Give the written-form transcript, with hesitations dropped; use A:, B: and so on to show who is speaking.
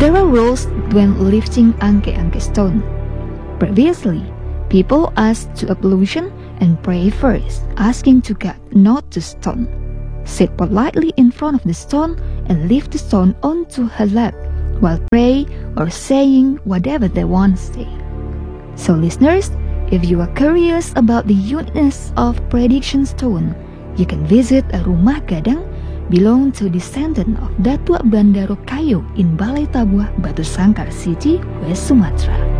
A: There are rules when lifting angke-angke stone. Previously, people asked to ablution and pray first, asking to God not to stone. Sit politely in front of the stone and lift the stone onto her lap while pray or saying whatever they want to say. So listeners, if you are curious about the uniqueness of prediction stone, you can visit a Rumah Gadang belong to descendant of Datuk Bandaro Kayu in Balai Tabuah, Batu Sangkar City, West Sumatra.